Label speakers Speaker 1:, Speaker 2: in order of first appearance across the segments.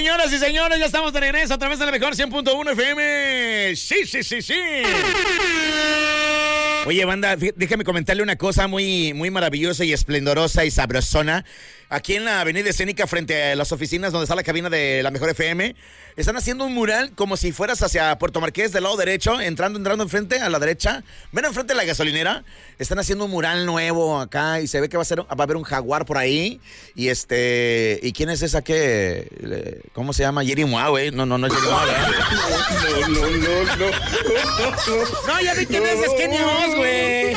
Speaker 1: Señoras y señores, ya estamos de regreso a través de la mejor 100.1 FM. Sí. Oye, banda, déjame comentarle una cosa muy maravillosa y esplendorosa y sabrosona. Aquí en la avenida Escénica, frente a las oficinas donde está la cabina de la mejor FM, están haciendo un mural como si fueras hacia Puerto Marqués del lado derecho, entrando enfrente a la derecha. Ven enfrente de la gasolinera. Están haciendo un mural nuevo acá y se ve que va a haber un jaguar por ahí. Y ¿y quién es esa que? ¿Cómo se llama? Jerry Moa, güey. No es Jerry Moa, No, ya vi quién es Kenny Oz, güey.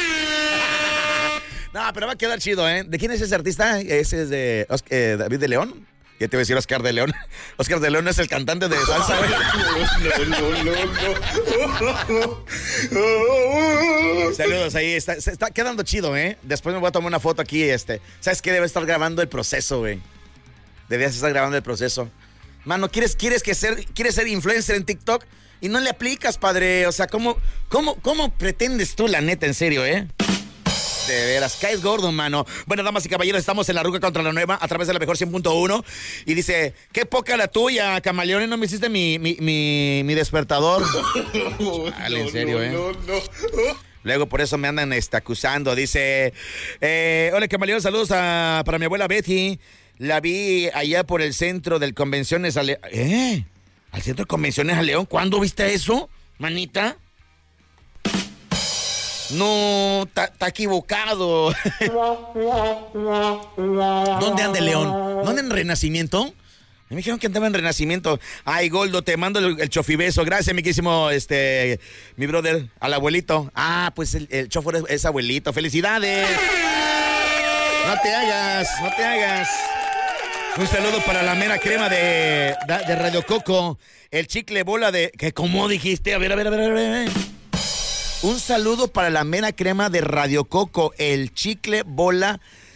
Speaker 1: No, pero va a quedar chido, ¿eh? ¿De quién es ese artista? Ese es de David de León. Ya te voy a decir Oscar de León. Oscar de León es el cantante de salsa, güey. No. Saludos ahí. Se está quedando chido, ¿eh? Después me voy a tomar una foto aquí, ¿Sabes qué? Debe estar grabando el proceso, güey. Debías estar grabando el proceso. Mano, ¿quieres ser influencer en TikTok? Y no le aplicas, padre. O sea, ¿cómo pretendes tú, la neta, en serio, De veras, caes gordo, mano. Bueno, damas y caballeros, estamos en la ruca contra la nueva a través de la mejor 100.1. Y dice, qué poca la tuya, camaleón, no me hiciste mi despertador. Dale, en serio, No. Luego por eso me andan acusando. Dice, hola, camaleón, saludos para mi abuela Betty. La vi allá por el centro del Convenciones a León. ¿Al centro de Convenciones a León? ¿Cuándo viste eso, manita? No, está equivocado. ¿Dónde anda el León? ¿No anda en Renacimiento? Me dijeron que andaba en Renacimiento. Ay, Goldo, te mando el chofibeso. Gracias, mi querísimo, mi brother, al abuelito. Ah, pues el chofer es abuelito. ¡Felicidades! No te hagas. Un saludo para la mera crema de Radio Coco. El chicle bola de... ¿Cómo dijiste? A ver. Un saludo para la mera crema de Radio Coco, el chicle bola,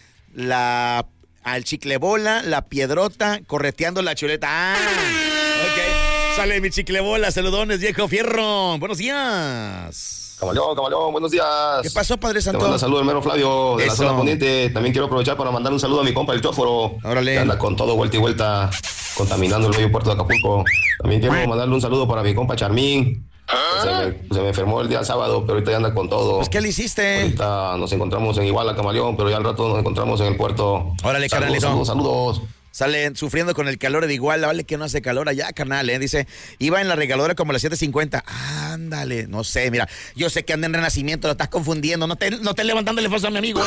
Speaker 1: al chicle bola, la piedrota, correteando la chuleta. Ok. Sale mi chicle bola, saludones, viejo fierro. Buenos días.
Speaker 2: Camaleón, buenos días.
Speaker 1: ¿Qué pasó, Padre Santo?
Speaker 2: Te mando un saludo, hermano Flavio, de la zona poniente. También quiero aprovechar para mandar un saludo a mi compa, el Chóforo.
Speaker 1: Órale.
Speaker 2: Que anda con todo vuelta y vuelta, contaminando el bello puerto de Acapulco. También quiero mandarle un saludo para mi compa Charmín. Se me enfermó el día sábado, pero ahorita ya anda con todo.
Speaker 1: Pues, ¿qué le hiciste?
Speaker 2: Ahorita nos encontramos en Iguala, Camaleón, pero ya al rato nos encontramos en el puerto.
Speaker 1: Órale, carnalito.
Speaker 2: Saludos.
Speaker 1: Salen sufriendo con el calor de Iguala, vale que no hace calor allá, carnal, Dice, iba en la regaladora como a las 7:50. Ándale, no sé, mira, yo sé que anda en Renacimiento, lo estás confundiendo, no te levantando el esfuerzo a mi amigo,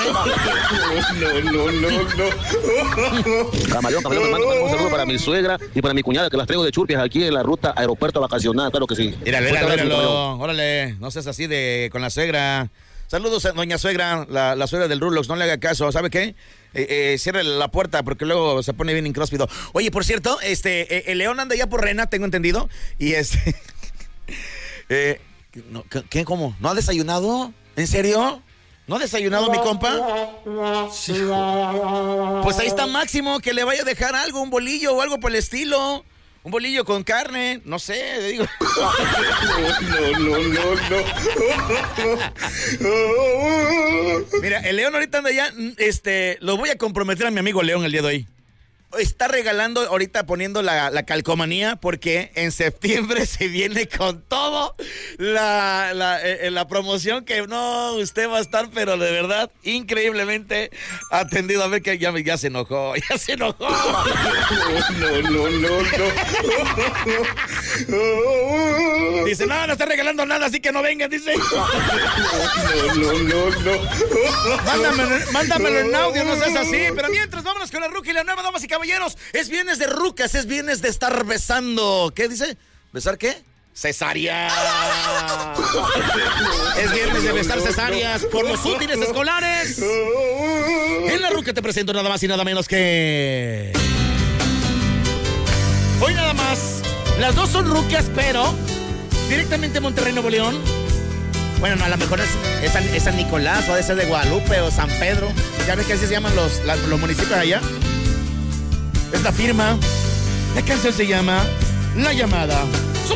Speaker 3: No. Camaleón, me mando un saludo para mi suegra y para mi cuñada, que las traigo de Churpias aquí en la ruta aeropuerto vacacional, claro que sí.
Speaker 1: Míralo, órale, no seas así con la suegra. Saludos a doña suegra, la suegra del Rulox, no le haga caso, ¿sabe qué? Cierre la puerta porque luego se pone bien incróspido. Oye, por cierto, el León anda ya por Rena, tengo entendido, y ¿qué? ¿Cómo? ¿No ha desayunado? ¿En serio? ¿No ha desayunado mi compa? Sí. Pues ahí está Máximo, que le vaya a dejar algo, un bolillo o algo por el estilo. Un bolillo con carne, no sé, digo. No. Mira, el León ahorita anda ya, lo voy a comprometer a mi amigo León el día de hoy. Está regalando, ahorita poniendo la calcomanía, porque en septiembre se viene con todo la promoción que no, usted va a estar, pero de verdad, increíblemente atendido. A ver que ya se enojó, No. Dice, no está regalando nada, así que no vengan, dice. No. Mándamelo en audio, no seas así. Pero mientras, vámonos con la ruca y la nueva, damas y caballeros. Es viernes de rucas, es viernes de estar besando. ¿Qué dice? ¿Besar qué? Cesárea. Es viernes de besar cesáreas por los útiles escolares. En la ruca te presento nada más y nada menos que... Hoy nada más, las dos son rucas, pero directamente Monterrey, Nuevo León. Bueno, no, a lo mejor es San Nicolás, o de ser de Guadalupe o San Pedro. Ya ves que así se llaman los municipios allá. Esta firma, la canción se llama La Llamada.